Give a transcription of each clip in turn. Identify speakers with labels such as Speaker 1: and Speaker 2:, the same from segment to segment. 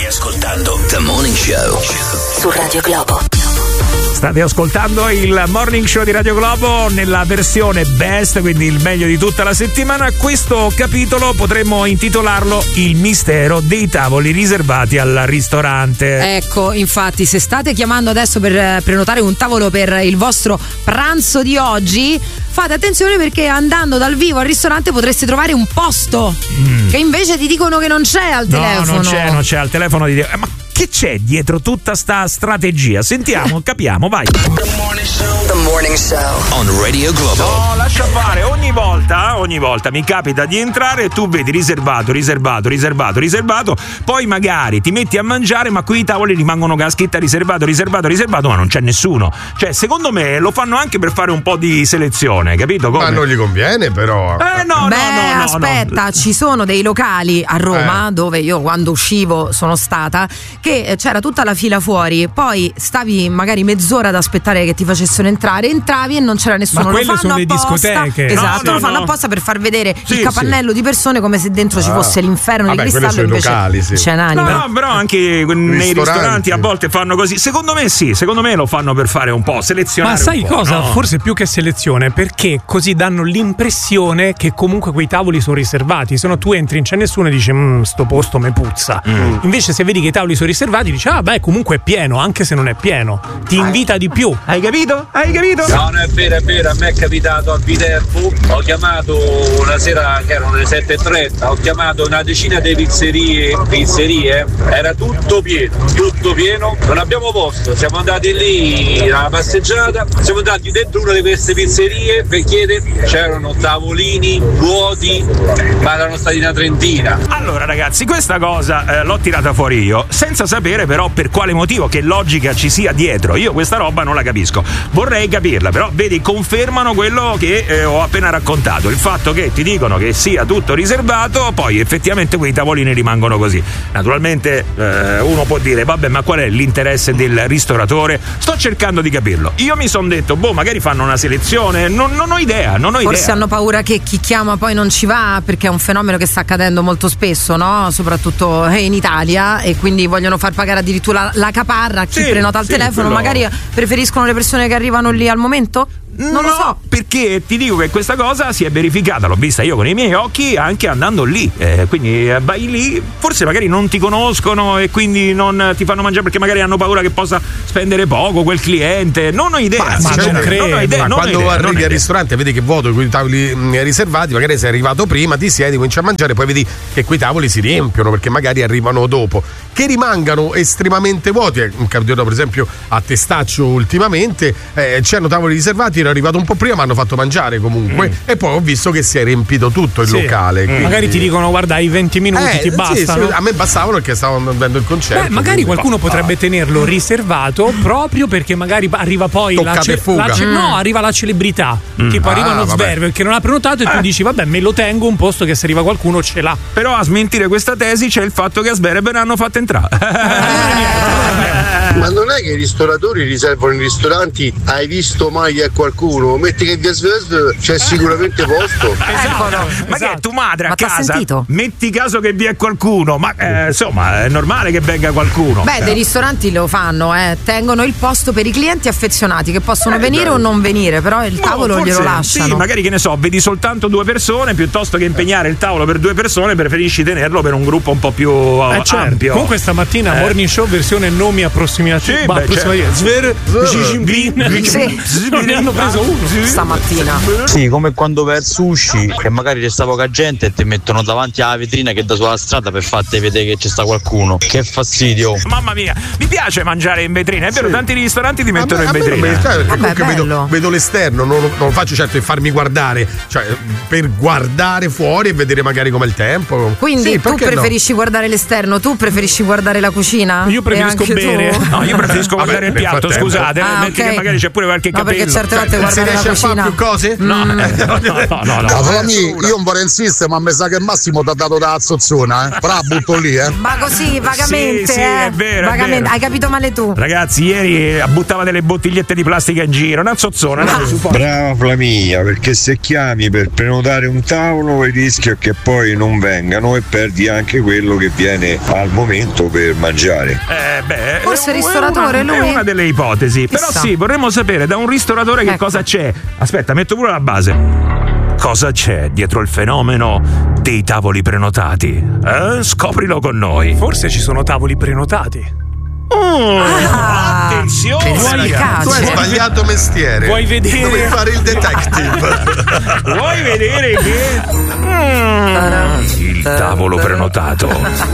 Speaker 1: ascoltando The Morning Show
Speaker 2: su Radio Globo.
Speaker 3: State ascoltando il Morning Show di Radio Globo nella versione best, quindi il meglio di tutta la settimana. Questo capitolo potremmo intitolarlo Il mistero dei tavoli riservati al ristorante.
Speaker 4: Ecco, infatti, se state chiamando adesso per prenotare un tavolo per il vostro pranzo di oggi, fate attenzione, perché andando dal vivo al ristorante potreste trovare un posto che invece ti dicono che non c'è al telefono.
Speaker 3: No, non c'è al telefono. Ma che c'è dietro tutta sta strategia? Sentiamo, capiamo, vai.
Speaker 1: The Morning Show on Radio Globo.
Speaker 3: No, lascia fare, ogni volta mi capita di entrare e tu vedi riservato, poi magari ti metti a mangiare, ma qui i tavoli rimangono con la scritta riservato, ma non c'è nessuno. Cioè, secondo me lo fanno anche per fare un po' di selezione, capito? Come?
Speaker 5: Ma non gli conviene, però.
Speaker 3: No,
Speaker 4: aspetta, ci sono dei locali a Roma dove io, quando uscivo, sono stata, che c'era tutta la fila fuori, poi stavi magari mezz'ora ad aspettare che ti facessero entravi e non c'era nessuno.
Speaker 3: Ma quelle sono le discoteche.
Speaker 4: Esatto, lo fanno apposta per far vedere il capannello di persone, come se dentro ci fosse l'inferno di cristallo, invece
Speaker 5: locali,
Speaker 4: c'è un'anima.
Speaker 3: No, però anche nei ristoranti a volte fanno così. Secondo me lo fanno per fare un po', selezionare.
Speaker 6: Ma sai cosa?
Speaker 3: No.
Speaker 6: Forse più che selezione, perché così danno l'impressione che comunque quei tavoli sono riservati. Se no tu entri, non c'è nessuno e dici sto posto me puzza. Invece se vedi che i tavoli sono riservati, dici comunque è pieno, anche se non è pieno, ti invita di più.
Speaker 3: Hai capito?
Speaker 7: No, non è vero, a me è capitato a Viterbo, ho chiamato una sera che erano le 7:30, ho chiamato una decina di pizzerie, era tutto pieno, non abbiamo posto, siamo andati lì alla passeggiata, siamo andati dentro una di queste pizzerie per chiedere, c'erano tavolini vuoti, ma erano stati una trentina.
Speaker 3: Allora ragazzi, questa cosa l'ho tirata fuori io, senza sapere però per quale motivo, che logica ci sia dietro. Io questa roba non la capisco, vorrei capirla, però vedi, confermano quello che ho appena raccontato, il fatto che ti dicono che sia tutto riservato, poi effettivamente quei tavolini rimangono così. Naturalmente uno può dire vabbè, ma qual è l'interesse del ristoratore? Sto cercando di capirlo. Io mi sono detto magari fanno una selezione, non ho idea.
Speaker 4: Forse hanno paura che chi chiama poi non ci va, perché è un fenomeno che sta accadendo molto spesso, no? Soprattutto in Italia, e quindi vogliono far pagare addirittura la caparra a chi prenota al telefono. Magari preferiscono le persone che arrivano lì al momento? Non lo so,
Speaker 3: perché ti dico che questa cosa si è verificata, l'ho vista io con i miei occhi anche andando lì, quindi vai lì, forse magari non ti conoscono e quindi non ti fanno mangiare perché magari hanno paura che possa spendere poco quel cliente. Non ho idea,
Speaker 5: quando arrivi al ristorante vedi che vuoto quei tavoli riservati, magari sei arrivato prima, ti siedi, cominci a mangiare, poi vedi che quei tavoli si riempiono perché magari arrivano dopo. Che rimangano estremamente vuoti, è capitato per esempio a Testaccio ultimamente, c'erano tavoli riservati, ero arrivato un po' prima, mi hanno fatto mangiare comunque e poi ho visto che si è riempito tutto il locale. Quindi...
Speaker 6: Magari ti dicono guarda, i 20 minuti ti bastano.
Speaker 5: Sì, a me bastavano perché stavo andando il concerto.
Speaker 6: Magari qualcuno potrebbe tenerlo riservato proprio perché magari arriva poi arriva la celebrità, tipo arrivano Zverb che non ha prenotato e tu dici vabbè, me lo tengo un posto che se arriva qualcuno ce l'ha.
Speaker 3: Però a smentire questa tesi c'è il fatto che a Zverb ne hanno fatto entrare.
Speaker 8: Ma non è che i ristoratori riservano i ristoranti, hai visto mai che è qualcuno? Metti che via Zvezda c'è sicuramente posto.
Speaker 3: Ma che è tu madre a
Speaker 4: ma
Speaker 3: casa? Metti caso che vi è qualcuno, ma insomma è normale che venga qualcuno.
Speaker 4: Dei ristoranti lo fanno, tengono il posto per i clienti affezionati che possono venire o non venire, però il tavolo glielo lasciano.
Speaker 3: Sì, magari che ne so, vedi soltanto 2 persone, piuttosto che impegnare il tavolo per 2 persone, preferisci tenerlo per un gruppo un po' più ampio.
Speaker 6: Comunque stamattina Morning Show versione nomi approssimativi. Zver ne hanno preso uno
Speaker 4: stamattina.
Speaker 9: Sì, come quando vai al sushi e magari c'è sta poca gente e ti mettono davanti alla vetrina che dà sulla strada per farti vedere che c'è sta qualcuno. Che fastidio.
Speaker 3: Mamma mia, mi piace mangiare in vetrina, è vero, tanti ristoranti ti mettono in vetrina.
Speaker 5: Vedo l'esterno, non lo faccio certo per farmi guardare, cioè per guardare fuori e vedere magari com'è il tempo.
Speaker 4: Quindi tu preferisci guardare l'esterno, tu preferisci guardare la cucina?
Speaker 6: Io preferisco bere.
Speaker 3: No, io preferisco guardare il piatto, scusate, perché magari c'è pure qualche capello.
Speaker 4: Perché certe volte guardare la cucina.
Speaker 5: Più cose?
Speaker 3: No.
Speaker 2: Io non vorrei insistere, ma mi sa che Massimo ti ha dato da zozzona, però la butto lì,
Speaker 4: Ma così, vagamente,
Speaker 3: sì, è vero,
Speaker 4: vagamente.
Speaker 3: È vero.
Speaker 4: Hai capito male tu.
Speaker 3: Ragazzi, ieri buttava delle bottigliette di plastica in giro, una zozzona.
Speaker 10: Brava Flaminia, perché se chiami per prenotare un tavolo il rischio è che poi non vengano e perdi anche quello che viene al momento per mangiare.
Speaker 4: Forse il ristoratore lui
Speaker 3: è una delle ipotesi. Però sì, vorremmo sapere da un ristoratore che cosa c'è. Aspetta, metto pure la base. Cosa c'è dietro il fenomeno dei tavoli prenotati? Scoprilo con noi.
Speaker 6: Forse ci sono tavoli prenotati.
Speaker 3: Attenzione,
Speaker 5: tu hai sbagliato mestiere.
Speaker 6: Vuoi vedere?
Speaker 5: Devi fare il detective.
Speaker 3: Vuoi vedere che il tavolo prenotato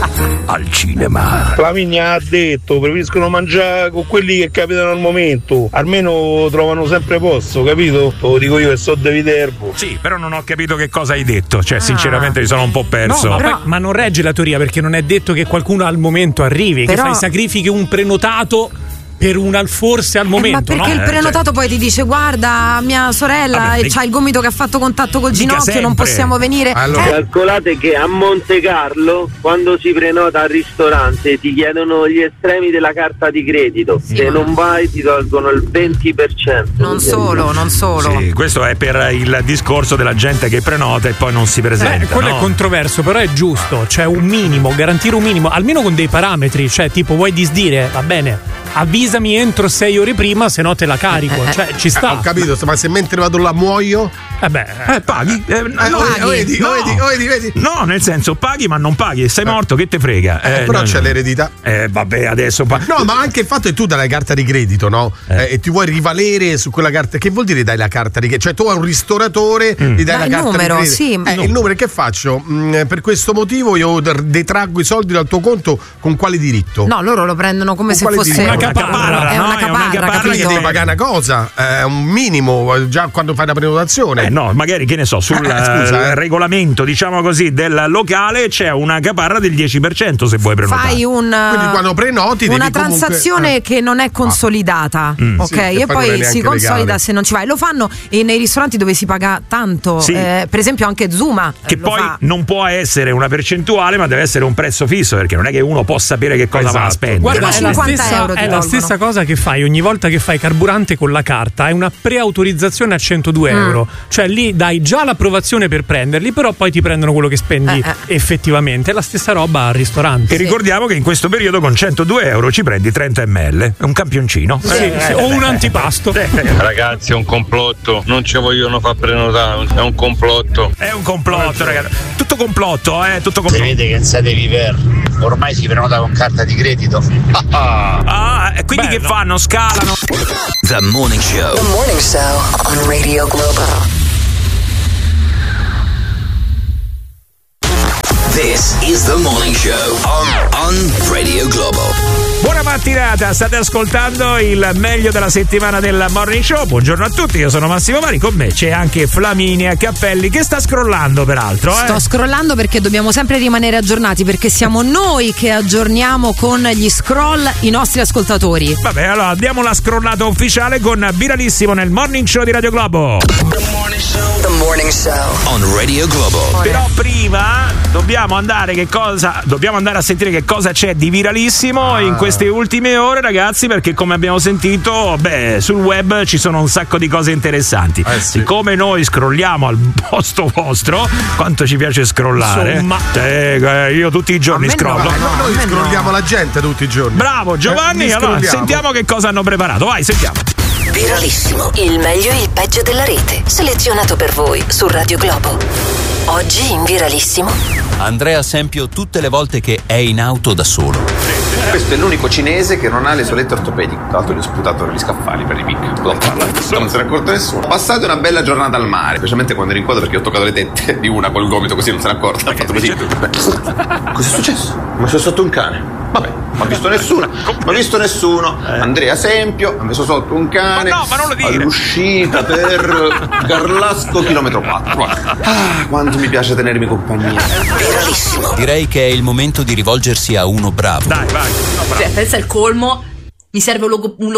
Speaker 3: al cinema.
Speaker 7: Flaminia ha detto preferiscono mangiare con quelli che capitano al momento, almeno trovano sempre posto, capito? Lo dico io che so di Viterbo.
Speaker 3: Sì, però non ho capito che cosa hai detto, cioè sinceramente mi sono un po' perso.
Speaker 6: No, ma non regge la teoria, perché non è detto che qualcuno al momento arrivi, che fai sacrifichi un prenotato per forse al momento.
Speaker 4: Ma perché il prenotato poi ti dice guarda mia sorella c'ha il gomito che ha fatto contatto col ginocchio, non possiamo venire.
Speaker 11: Calcolate che a Monte Carlo quando si prenota al ristorante ti chiedono gli estremi della carta di credito, se non vai ti tolgono il 20%.
Speaker 4: Non solo.
Speaker 3: Sì, questo è per il discorso della gente che prenota e poi non si presenta.
Speaker 6: Quello è controverso, però è giusto, c'è un minimo, garantire un minimo, almeno con dei parametri, cioè tipo vuoi disdire, va bene, avvisami entro 6 ore prima, se no te la carico. Cioè, ci sta.
Speaker 5: Ho capito, ma se mentre vado là muoio.
Speaker 3: Paghi.
Speaker 5: Vedi.
Speaker 3: No, nel senso, paghi ma non paghi. Sei morto, che te frega?
Speaker 5: Però c'è l'eredità.
Speaker 3: Vabbè, adesso.
Speaker 5: No, ma anche il fatto che tu dai la carta di credito, no? E ti vuoi rivalere su quella carta. Che vuol dire dai la carta di credito? Cioè, tu hai un ristoratore, gli dai la carta
Speaker 4: numero,
Speaker 5: di credito.
Speaker 4: sì.
Speaker 5: Il numero, che faccio? Per questo motivo io detraggo i soldi dal tuo conto con quale diritto?
Speaker 4: No, loro lo prendono come se fosse
Speaker 3: una caparra.
Speaker 4: È una caparra,
Speaker 5: che devi pagare una cosa, un minimo già quando fai la prenotazione.
Speaker 3: No, magari che ne so, sul regolamento, diciamo così, del locale c'è una caparra del 10% se vuoi prenotare.
Speaker 4: Fai
Speaker 5: quindi quando prenoti
Speaker 4: una transazione che non è consolidata, ok?
Speaker 5: Sì,
Speaker 4: e poi si consolida
Speaker 5: legale.
Speaker 4: se non ci vai. Lo fanno nei ristoranti dove si paga tanto, per esempio anche Zuma.
Speaker 3: Che poi non può essere una percentuale, ma deve essere un prezzo fisso, perché non è che uno può sapere che cosa va a spendere.
Speaker 6: Guarda,
Speaker 4: è
Speaker 6: la stessa cosa che fai ogni volta che fai carburante con la carta, è una preautorizzazione a 102 euro. Cioè lì dai già l'approvazione per prenderli, però poi ti prendono quello che spendi effettivamente. È la stessa roba al ristorante.
Speaker 3: E ricordiamo che in questo periodo con 102 euro ci prendi 30 ml, è un campioncino.
Speaker 6: O un antipasto.
Speaker 10: Ragazzi, è un complotto, non ci vogliono far prenotare, è un complotto.
Speaker 3: È un complotto, ragazzi. Tutto complotto, tutto complotto.
Speaker 12: Si vede che siete viver. Ormai si prenota con carta di credito.
Speaker 3: E quindi che fanno? Scalano.
Speaker 1: The Morning Show.
Speaker 13: The Morning Show on Radio Globo.
Speaker 1: This is The Morning Show on Radio Globo.
Speaker 3: Buona mattinata, state ascoltando il meglio della settimana del Morning Show. Buongiorno a tutti, io sono Massimo Mari, con me c'è anche Flaminia Cappelli che sta scrollando peraltro.
Speaker 4: Sto scrollando perché dobbiamo sempre rimanere aggiornati, perché siamo noi che aggiorniamo con gli scroll i nostri ascoltatori.
Speaker 3: Vabbè, allora diamo la scrollata ufficiale con Viralissimo nel Morning Show di Radio Globo.
Speaker 13: The Morning Show
Speaker 1: on Radio Globo.
Speaker 3: Però prima dobbiamo andare a sentire che cosa c'è di viralissimo in queste ultime ore, ragazzi, perché come abbiamo sentito, sul web ci sono un sacco di cose interessanti. Siccome noi scrolliamo al posto vostro, quanto ci piace scrollare.
Speaker 6: Insomma,
Speaker 3: io tutti i giorni scrollo.
Speaker 5: Noi scrolliamo la gente tutti i giorni.
Speaker 3: Bravo Giovanni, allora sentiamo che cosa hanno preparato. Vai, sentiamo.
Speaker 13: Viralissimo, il meglio e il peggio della rete, selezionato per voi su Radio Globo. Oggi in Viralissimo,
Speaker 14: Andrea Sempio tutte le volte che è in auto da solo.
Speaker 15: Questo è l'unico cinese che non ha le solette ortopediche. Tra l'altro gli ho sputato gli scaffali per i pic. Non se ne è accorto nessuno. Passate una bella giornata al mare, specialmente quando ero in quadro, perché ho toccato le tette di una col gomito, così non se ne è accorta. Ha fatto così. Cos'è successo? Ma sono sotto un cane. Vabbè, non ho visto nessuno. Non ho visto nessuno. Andrea Sempio ha messo sotto un cane.
Speaker 3: Ma non lo dire.
Speaker 15: All'uscita per Garlasco chilometro 4. Quanto mi piace tenermi compagnia.
Speaker 14: Direi che è il momento di rivolgersi a uno bravo.
Speaker 3: Dai, vai.
Speaker 16: Pensa il colmo. Mi serve un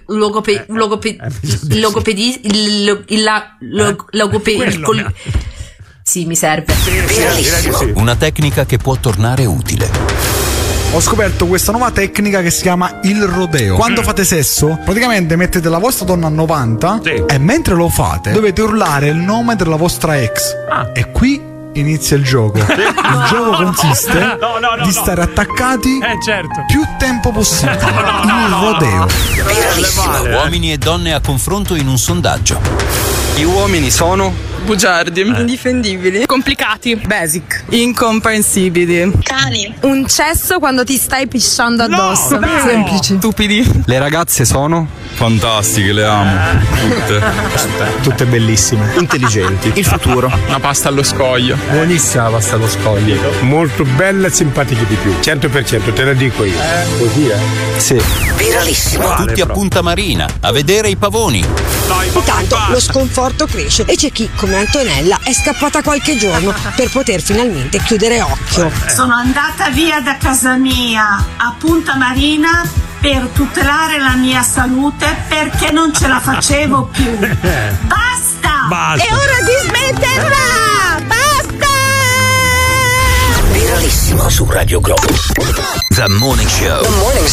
Speaker 16: logopedista. Sì, mi serve.
Speaker 14: Sì. Una tecnica che può tornare utile.
Speaker 17: Ho scoperto questa nuova tecnica che si chiama il rodeo. Quando fate sesso, praticamente mettete la vostra donna a 90 e mentre lo fate dovete urlare il nome della vostra ex. E qui inizia il gioco. Il gioco consiste di stare attaccati più tempo possibile. Il rodeo.
Speaker 14: Uomini e donne a confronto in un sondaggio.
Speaker 18: Gli uomini sono bugiardi,
Speaker 19: indifendibili,
Speaker 18: complicati,
Speaker 19: basic,
Speaker 18: incomprensibili,
Speaker 19: cani, un cesso quando ti stai pisciando addosso,
Speaker 18: semplici, stupidi. Le ragazze sono fantastiche, le amo tutte bellissime, intelligenti, il futuro, una pasta allo scoglio,
Speaker 5: buonissima la pasta allo scoglio, molto bella e simpatica di più, 100%, te la dico io. Così
Speaker 18: sì.
Speaker 14: Viralissimo. Tutti a Punta Marina a vedere i pavoni.
Speaker 20: Intanto lo sconforto cresce e c'è chi, come Antonella, è scappata qualche giorno per poter finalmente chiudere occhio.
Speaker 21: Sono andata via da casa mia a Punta Marina per tutelare la mia salute perché non ce la facevo più. Basta! È ora di smetterla! Basta!
Speaker 1: Viralissimo su Radio Globo. The Morning Show.